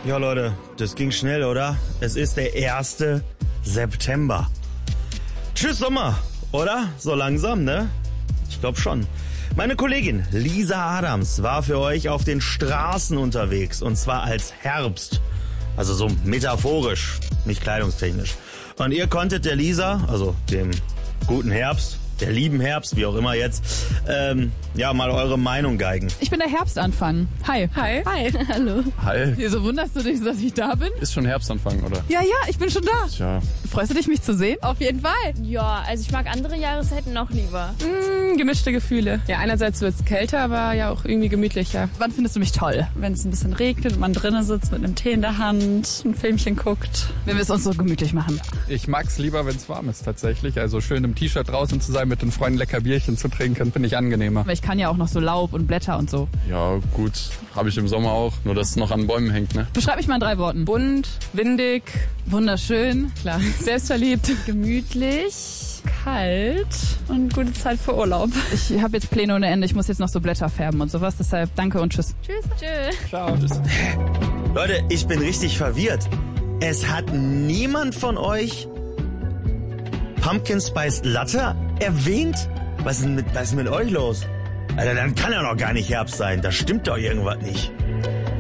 Ja, Leute, das ging schnell, oder? Es ist der 1. September. Tschüss, Sommer, oder? So langsam, ne? Ich glaube schon. Meine Kollegin Lisa Adams war für euch auf den Straßen unterwegs. Und zwar als Herbst. Also so metaphorisch, nicht kleidungstechnisch. Und ihr konntet der Lisa, also dem guten Herbst, der lieben Herbst, wie auch immer jetzt, mal eure Meinung geigen. Ich bin der Herbstanfang. Hi. Hi. Hi. Hallo. Hi. Wieso wunderst du dich, dass ich da bin? Ist schon Herbstanfang, oder? Ja, ich bin schon da. Tja. Freust du dich, mich zu sehen? Auf jeden Fall. Ja, also ich mag andere Jahreszeiten noch lieber. Gemischte Gefühle. Ja, einerseits wird es kälter, aber ja auch irgendwie gemütlicher. Wann findest du mich toll? Wenn es ein bisschen regnet und man drinnen sitzt mit einem Tee in der Hand, ein Filmchen guckt. Wenn wir es uns so gemütlich machen. Ich mag's lieber, wenn es warm ist tatsächlich. Also schön im T-Shirt draußen zu sein, mit den Freunden lecker Bierchen zu trinken, finde ich angenehmer. Aber ich kann ja auch noch so Laub und Blätter und so. Ja, gut. Habe ich im Sommer auch. Nur, dass es noch an Bäumen hängt, ne? Beschreib mich mal in 3 Worten. Bunt, windig, Wunderschön. klar, selbstverliebt. Gemütlich, kalt und gute Zeit für Urlaub. Ich habe jetzt Pläne ohne Ende. Ich muss jetzt noch so Blätter färben und sowas. Deshalb danke und tschüss. Tschüss. Tschüss. Ciao. Leute, ich bin richtig verwirrt. Es hat niemand von euch Pumpkin Spice Latte erwähnt? Was ist mit euch los? Alter, dann kann ja noch gar nicht Herbst sein. Da stimmt doch irgendwas nicht.